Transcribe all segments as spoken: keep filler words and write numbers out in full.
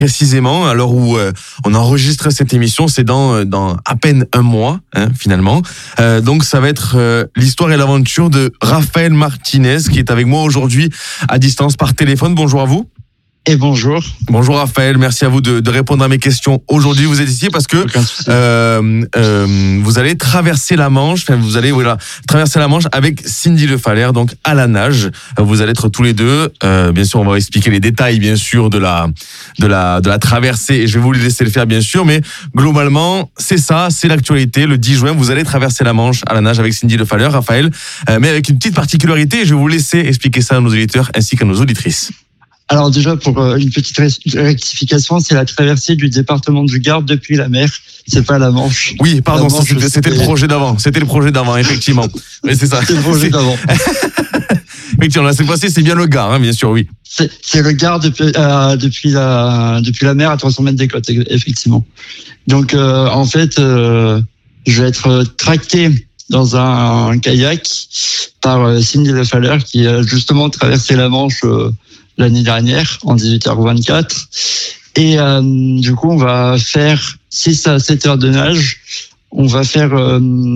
précisément, à l'heure où euh, on enregistre cette émission, c'est dans, dans à peine un mois, hein, finalement. Euh, donc ça va être euh, l'histoire et l'aventure de Raphaël Martinez, qui est avec moi aujourd'hui à distance par téléphone. Bonjour à vous. Et bonjour. Bonjour Raphaël, merci à vous de, de répondre à mes questions. Aujourd'hui, vous êtes ici parce que euh, euh, vous allez traverser la Manche, enfin vous allez voilà, traverser la Manche avec Cindy Lefalère, donc à la nage. Vous allez être tous les deux. Euh, bien sûr, on va expliquer les détails, bien sûr, de la de la de la traversée. Et je vais vous les laisser le faire, bien sûr. Mais globalement, c'est ça, c'est l'actualité. Le dix juin, vous allez traverser la Manche à la nage avec Cindy Lefalère, Raphaël, euh, mais avec une petite particularité. Je vais vous laisser expliquer ça à nos auditeurs ainsi qu'à nos auditrices. Alors déjà, pour une petite rectification, c'est la traversée du département du Gard depuis la mer, c'est pas la Manche. Oui, pardon, Manche, c'était, c'était le projet d'avant, c'était le projet d'avant, effectivement. Mais c'est ça. C'était le projet d'avant. Effectivement, là, cette fois-ci, c'est bien le Gard, hein, bien sûr, oui. C'est, c'est le Gard depuis, euh, depuis, la, depuis la mer à trois cents mètres des côtes, effectivement. Donc, euh, en fait, euh, je vais être tracté dans un, un kayak par euh, Cindy Lefalère qui a justement traversé la Manche euh, l'année dernière, en dix-huit heures vingt-quatre. Et euh, du coup, on va faire six à sept heures de nage. On va faire, euh,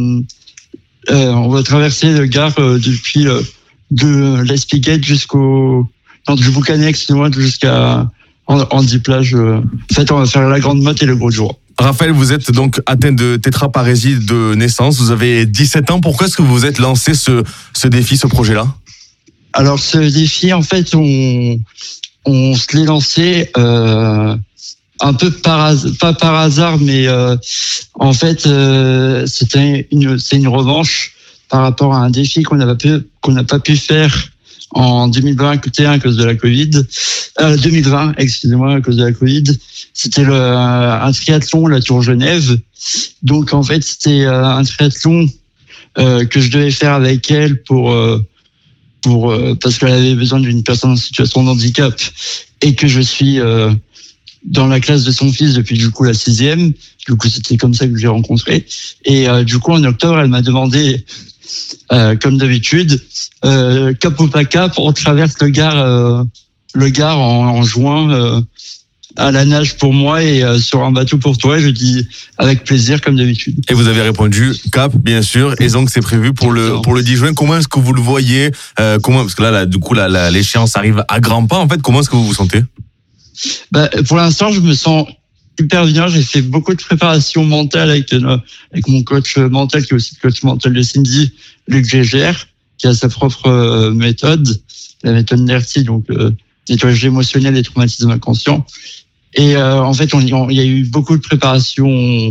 euh, on va traverser le Gard euh, depuis euh, de l'Espiguette jusqu'au, non, du Boucanet, excusez-moi, jusqu'à Andy-Plage. Euh. En fait, on va faire la Grande Motte et le Gros Jour. Raphaël, vous êtes donc atteint de tétraparésie de naissance. Vous avez dix-sept ans. Pourquoi est-ce que vous vous êtes lancé ce, ce défi, ce projet-là ? Alors ce défi, en fait, on, on se l'est lancé euh, un peu par hasard, pas par hasard, mais euh, en fait, euh, c'était une, c'est une revanche par rapport à un défi qu'on n'a pas pu, qu'on n'a pas pu faire en deux mille vingt à cause de la Covid. Euh, deux mille vingt, excusez-moi, à cause de la Covid. C'était le, un triathlon, la Tour Genève. Donc en fait, c'était un triathlon euh, que je devais faire avec elle pour euh, Pour, euh, parce qu'elle avait besoin d'une personne en situation de handicap et que je suis euh, dans la classe de son fils depuis du coup la sixième. Du coup, c'était comme ça que j'ai rencontré. Et euh, du coup, en octobre, elle m'a demandé, euh, comme d'habitude, euh, cap ou pas cap, on traverse le Gard, euh, le Gard en, en juin. Euh, à la nage pour moi et euh, sur un bateau pour toi. Je dis avec plaisir comme d'habitude. Et vous avez répondu cap, bien sûr. Et donc c'est prévu pour le pour le dix juin. Comment est-ce que vous le voyez euh, Comment parce que là, là du coup la, la, l'échéance arrive à grands pas. En fait, comment est-ce que vous vous sentez ? Bah, pour l'instant, je me sens hyper bien. J'ai fait beaucoup de préparation mentale avec euh, avec mon coach mental qui est aussi le coach mental de Cindy, Luc Gégère, qui a sa propre euh, méthode, la méthode NERTI, donc euh, nettoyage émotionnel et traumatisme inconscient. Et euh, en fait, il y a eu beaucoup de préparation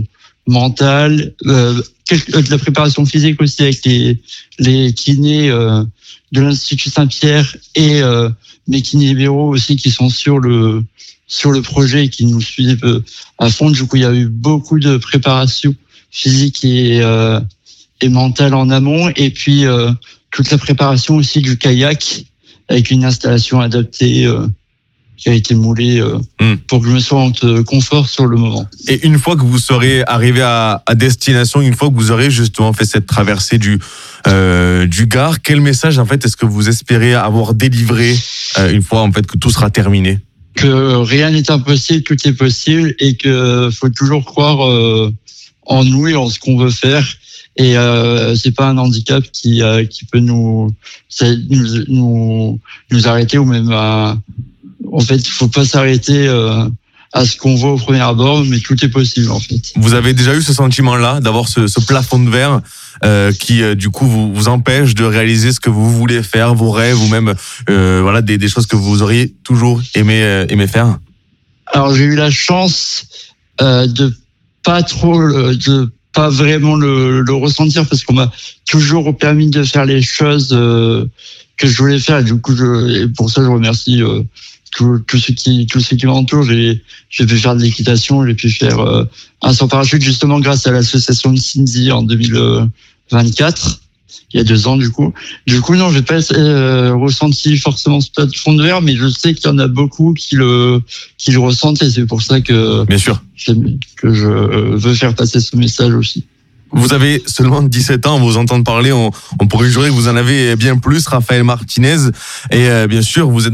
mentale, euh, de la préparation physique aussi avec les, les kinés euh, de l'Institut Saint-Pierre et euh, mes kinés libéraux aussi qui sont sur le sur le projet et qui nous suivent à fond. Du coup, il y a eu beaucoup de préparation physique et euh, et mentale en amont, et puis euh, toute la préparation aussi du kayak avec une installation adaptée. Euh, qui a été moulé euh, mm. pour que je me sente confort sur le moment. Et une fois que vous serez arrivé à, à destination, une fois que vous aurez justement fait cette traversée du euh, du Gard, quel message en fait est-ce que vous espérez avoir délivré euh, une fois en fait que tout sera terminé ? Que rien n'est impossible, tout est possible, et que faut toujours croire euh, en nous et en ce qu'on veut faire. Et euh, c'est pas un handicap qui euh, qui peut nous nous nous, nous arrêter ou même à En fait, il faut pas s'arrêter euh, à ce qu'on voit au premier abord, mais tout est possible en fait. Vous avez déjà eu ce sentiment-là, d'avoir ce, ce plafond de verre euh, qui, euh, du coup, vous, vous empêche de réaliser ce que vous voulez faire, vos rêves, ou même euh, voilà des, des choses que vous auriez toujours aimé euh, aimé faire. Alors j'ai eu la chance euh, de pas trop, de pas vraiment le, le ressentir parce qu'on m'a toujours permis de faire les choses euh, que je voulais faire. Et du coup, je, et pour ça, je remercie. Euh, Tous tout ceux qui, tout ceux qui m'entourent. J'ai, j'ai pu faire de l'équitation, j'ai pu faire euh, un saut parachute justement grâce à l'association de Cindy en deux mille vingt-quatre, il y a deux ans du coup. Du coup, non, j'ai pas euh, ressenti forcément ce plafond de verre, mais je sais qu'il y en a beaucoup qui le, qui le ressentent et c'est pour ça que, bien sûr, que je veux faire passer ce message aussi. Vous avez seulement dix-sept ans, vous entendre parler, on, on pourrait jurer que vous en avez bien plus, Raphaël Martinez. Et euh, bien sûr, vous êtes donc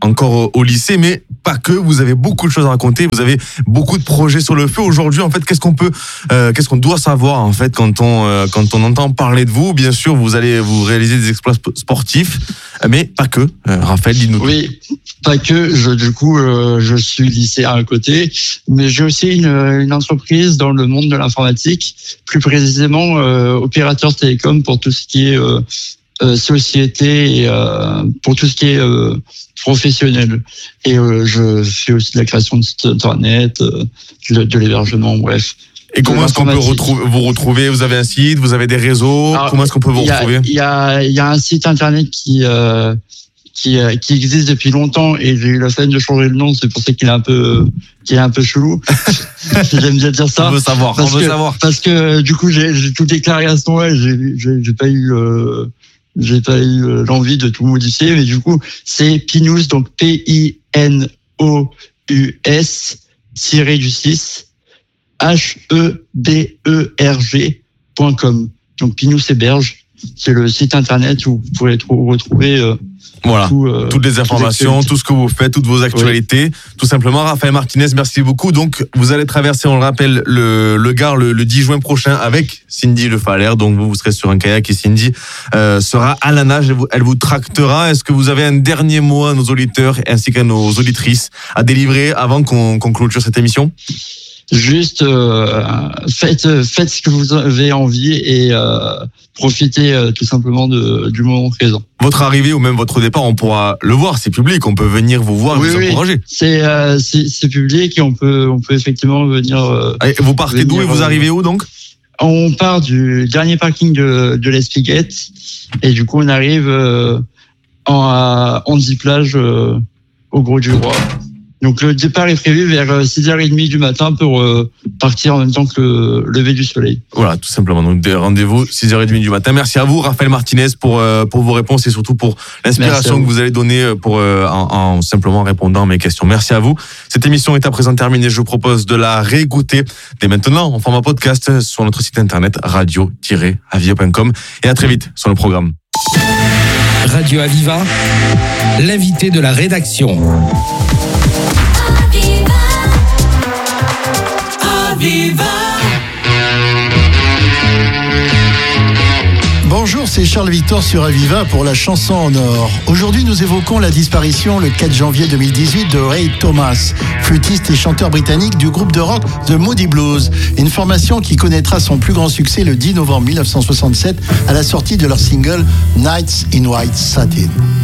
encore au lycée, mais pas que. Vous avez beaucoup de choses à raconter. Vous avez beaucoup de projets sur le feu. Aujourd'hui, en fait, qu'est-ce qu'on peut, euh, qu'est-ce qu'on doit savoir en fait quand on euh, quand on entend parler de vous? Bien sûr, vous allez vous réaliser des exploits sportifs, mais pas que. Euh, Raphaël, dis-nous. Oui, pas que. Je, du coup, euh, je suis lycéen à côté, mais j'ai aussi une, une entreprise dans le monde de l'informatique, plus précisément euh, opérateur télécom pour tout ce qui est euh, euh, société et euh, pour tout ce qui est euh, professionnel. Et euh, je fais aussi de la création de sites internet, euh, de, de l'hébergement, bref. Et comment est-ce qu'on peut retrouver, vous retrouver? Vous avez un site, vous avez des réseaux. Alors, comment est-ce qu'on peut vous retrouver? Il y a, il y a un site internet qui euh, qui qui existe depuis longtemps et j'ai eu la peine de changer le nom. C'est pour ça qu'il est un peu qu'il est un peu chelou. J'aime bien dire ça. On veut savoir. Parce on veut que, savoir. Parce que du coup j'ai, j'ai tout déclaré à ce moment-là. J'ai, j'ai, j'ai pas eu euh, j'ai pas eu l'envie de tout modifier. Mais du coup c'est Pinous, donc P I N O U S tiré du six H E B E R G point com. Donc Pinous Héberge, c'est le site internet où vous pourrez retrouver euh, voilà, tout, euh, toutes les informations, tout ce que vous faites, toutes vos actualités. Oui. Tout simplement, Raphaël Martinez, merci beaucoup. Donc, vous allez traverser, on le rappelle, le, le Gard le, le dix juin prochain avec Cindy Le Falaire. Donc, vous, vous serez sur un kayak et Cindy euh, sera à la nage. Elle vous, elle vous tractera. Est-ce que vous avez un dernier mot à nos auditeurs ainsi qu'à nos auditrices à délivrer avant qu'on, qu'on clôture cette émission? Juste euh, faites faites ce que vous avez envie et euh, profitez euh, tout simplement de, du moment présent. Votre arrivée ou même votre départ, on pourra le voir, c'est public, on peut venir vous voir, oui, vous oui. encourager. C'est, euh, c'est c'est public et on peut on peut effectivement venir. Euh, Allez, vous partez venir, d'où et vous euh, arrivez où donc? On part du dernier parking de de l'Espiguette et du coup on arrive euh, en à Andy-Plage euh, au Gros du Roi. Donc le départ est prévu vers six heures trente du matin pour euh, partir en même temps que le lever du soleil. Voilà, tout simplement. Donc rendez-vous six heures trente du matin. Merci à vous, Raphaël Martinez, pour euh, pour vos réponses et surtout pour l'inspiration que vous allez donner pour euh, en, en simplement répondant à mes questions. Merci à vous. Cette émission est à présent terminée. Je vous propose de la réécouter dès maintenant en format podcast sur notre site internet radio tiret aviva point com et à très vite sur le programme. Radio Aviva, l'invité de la rédaction. Aviva. Bonjour, c'est Charles Victor sur Aviva pour la chanson en or. Aujourd'hui, nous évoquons la disparition le quatre janvier deux mille dix-huit de Ray Thomas, flûtiste et chanteur britannique du groupe de rock The Moody Blues. Une formation qui connaîtra son plus grand succès le dix novembre mille neuf cent soixante-sept à la sortie de leur single Nights in White Satin.